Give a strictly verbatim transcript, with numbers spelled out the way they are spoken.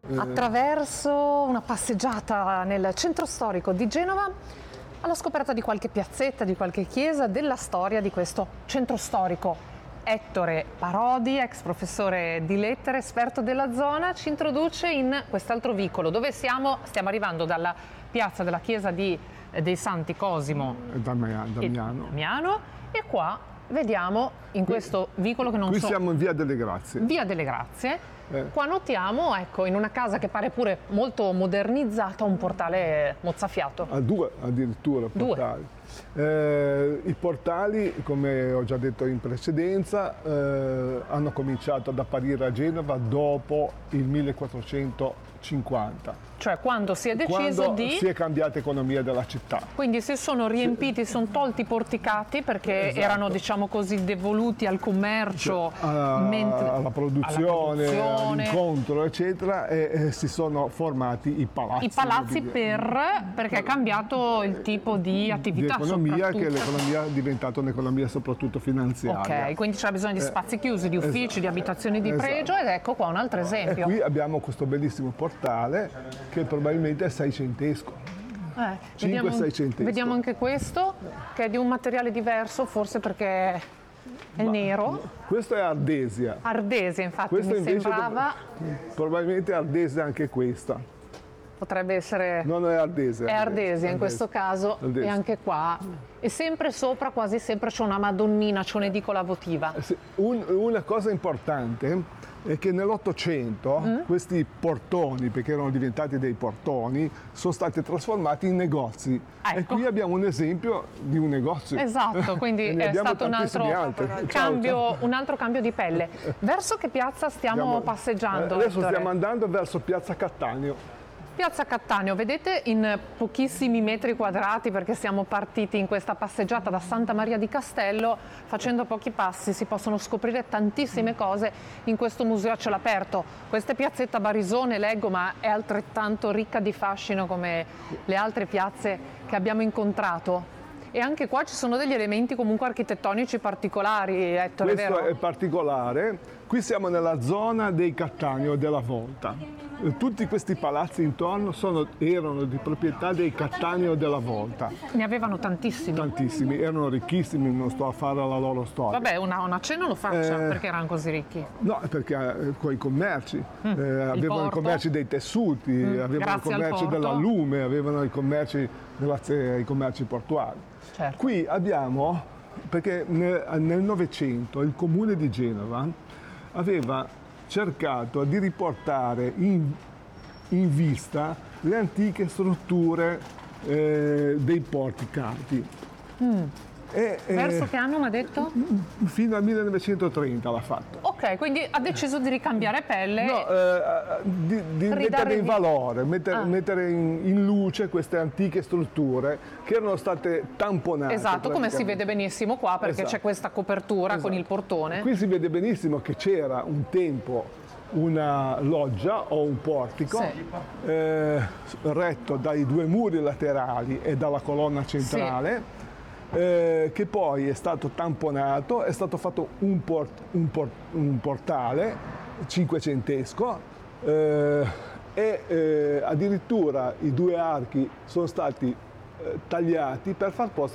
Attraverso una passeggiata nel centro storico di Genova, alla scoperta di qualche piazzetta, di qualche chiesa, della storia di questo centro storico. Ettore Parodi, ex professore di lettere, esperto della zona, ci introduce in quest'altro vicolo. Dove siamo? Stiamo arrivando dalla piazza della chiesa di, eh, dei Santi Cosimo e Damiano. e Damiano, e qua vediamo in questo vicolo che non Qui so... siamo in Via delle Grazie. Via delle Grazie. Eh. Qua notiamo, ecco, in una casa che pare pure molto modernizzata, un portale mozzafiato. A due addirittura portali. Eh, I portali, come ho già detto in precedenza, eh, hanno cominciato ad apparire a Genova dopo il millequattrocentocinquanta. Cioè quando si è deciso Quando di... si è cambiata economia della città. Quindi si sono riempiti, si sono tolti i porticati perché Esatto. erano, diciamo così, devoluti al commercio, a, mentre... alla produzione, alla produzione. all'incontro, eccetera, e, e si sono formati i palazzi. I palazzi per... perché è cambiato il tipo di attività. Di economia, che soprattutto. l'economia è diventata un'economia soprattutto finanziaria. Ok, quindi c'era bisogno di spazi chiusi, di uffici, esatto. di abitazioni di Esatto. pregio, ed ecco qua un altro E esempio. qui abbiamo questo bellissimo portale che probabilmente è seicentesco. Eh, cinque vediamo, seicentesco. vediamo anche questo, che è di un materiale diverso, forse perché è Ma, nero. Questo è ardesia. Ardesia, infatti, Questo mi invece sembrava. probabilmente è ardesia anche questa. Potrebbe essere... Non è ardesia. È ardesia in Ardesia. questo caso, Ardesia. e anche qua. E sempre sopra, quasi sempre, c'è una Madonnina, c'è un'edicola votiva. Un, una cosa importante è che nell'Ottocento Mm. questi portoni, perché erano diventati dei portoni, sono stati trasformati in negozi. Ecco. E qui abbiamo un esempio di un negozio. Esatto, quindi E ne è abbiamo stato un altro tantissimi altri. Ciao, cambio, ciao. un altro cambio di pelle. Verso che piazza stiamo Andiamo- passeggiando? eh, Adesso Ettore? stiamo andando verso Piazza Cattaneo. Piazza Cattaneo, vedete, in pochissimi metri quadrati, perché siamo partiti in questa passeggiata da Santa Maria di Castello, facendo pochi passi si possono scoprire tantissime cose in questo museo a cielo aperto. Questa è piazzetta Barisone, leggo, ma è altrettanto ricca di fascino come le altre piazze che abbiamo incontrato. E anche qua ci sono degli elementi comunque architettonici particolari, Ettore, Questo vero? è particolare. Qui siamo nella zona dei Cattaneo della Volta. Tutti questi palazzi intorno sono, erano di proprietà dei Cattaneo della Volta. Ne avevano tantissimi. Tantissimi, erano ricchissimi, non sto a fare la loro storia. Vabbè, una, una cena lo faccia, Eh, perché erano così ricchi. No, perché eh, con i commerci, eh, avevano i porto. commerci dei tessuti, avevano i grazie al commerci porto. dell'allume, avevano i commerci, grazie ai commerci portuali. Certo. Qui abbiamo, perché nel nel Novecento il comune di Genova aveva cercato di riportare in, in vista le antiche strutture eh, dei porticati. E, eh, Verso che anno mi ha detto? fino al millenovecentotrenta l'ha fatto. Ok, quindi ha deciso di ricambiare pelle. No, eh, di, di Ridare mettere in vi- valore, mettere, Ah. mettere in, in luce queste antiche strutture che erano state tamponate. Esatto, come si praticamente. vede benissimo qua, perché Esatto. c'è questa copertura con Esatto. il portone. Qui si vede benissimo che c'era un tempo una loggia o un portico Sì. eh, retto dai due muri laterali e dalla colonna centrale. Eh, che poi è stato tamponato, è stato fatto un, port- un, por- un portale cinquecentesco eh, e eh, addirittura i due archi sono stati eh, tagliati per far posto